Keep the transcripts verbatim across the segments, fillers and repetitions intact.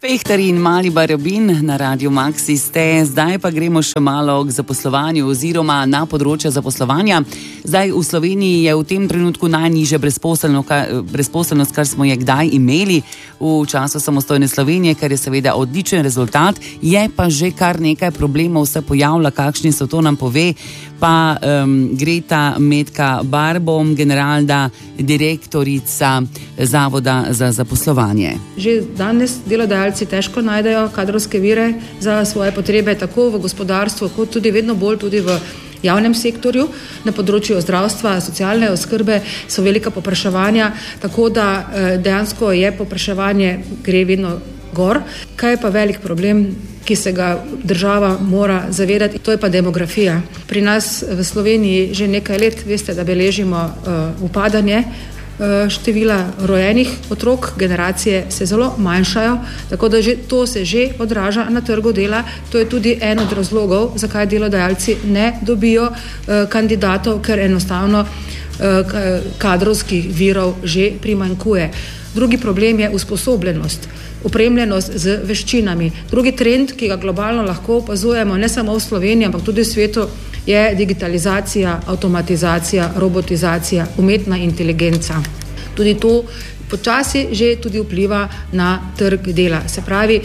Pehtar in Mali Barabin na Radiu Maxi ste, zdaj pa gremo še malo k zaposlovanju oziroma na področje zaposlovanja. Zdaj v Sloveniji je v tem trenutku najnižja brezposelnost, kar smo je kdaj imeli v času samostojne Slovenije, kar je seveda odličen rezultat, je pa že kar nekaj problemov se pojavlja, kakšni so, to nam pove pa um, Greta Metka Barbom, generalna direktorica Zavoda za zaposlovanje. Že danes delodajalci težko najdejo kadrovske vire za svoje potrebe, tako v gospodarstvu, kot tudi vedno bolj tudi v javnem sektorju. Na področju zdravstva, socialne oskrbe so velika povpraševanja, tako da dejansko je povpraševanje gre vedno gor. Kaj je pa velik problem, ki se ga država mora zavedati, to je pa demografija. Pri nas v Sloveniji že nekaj let, veste, da beležimo uh, upadanje uh, števila rojenih otrok, generacije se zelo manjšajo, tako da že, to se že odraža na trgu dela. To je tudi en od razlogov, zakaj delodajalci ne dobijo uh, kandidatov, ker enostavno uh, kadrovskih virov že primanjkuje. Drugi problem je usposobljenost, opremljenost z veščinami. Drugi trend, ki ga globalno lahko opazujemo, ne samo v Sloveniji, ampak tudi v svetu, je digitalizacija, avtomatizacija, robotizacija, umetna inteligenca. Tudi to počasi že tudi vpliva na trg dela. Se pravi,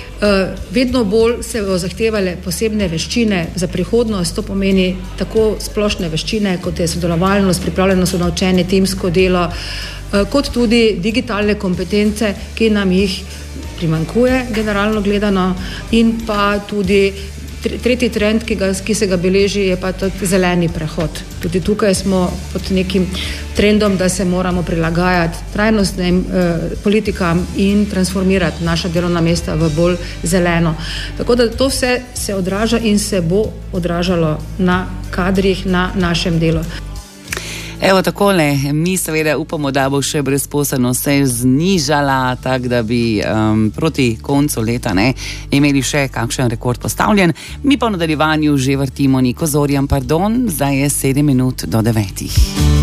vedno bolj se bo zahtevale posebne veščine za prihodnost, to pomeni tako splošne veščine, kot je sodelovalnost, pripravljenost na učenje, timsko delo, kot tudi digitalne kompetence, ki nam jih primanjkuje generalno gledano, in pa tudi tretji trend, ki, ga, ki se ga beleži, je pa tudi zeleni prehod. Tudi tukaj smo pod nekim trendom, da se moramo prilagajati trajnostnim eh, politikam in transformirati naša delovna mesta v bolj zeleno. Tako da to vse se odraža in se bo odražalo na kadrih, na našem delu. Evo takole, mi seveda upamo, da bo še brezposelnost se znižala, tako da bi um, proti koncu leta ne, imeli še kakšen rekord postavljen. Mi pa v nadaljevanju že vrtimo Niko Zorjan, pardon, zdaj je sedem minut do devetih.